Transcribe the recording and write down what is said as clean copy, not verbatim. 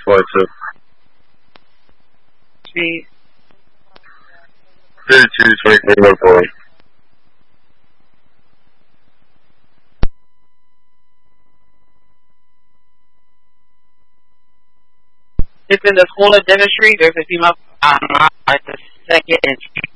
flight too. Speed. 32, 23, 1 It's in the School of Dentistry. There's a female at the second entry.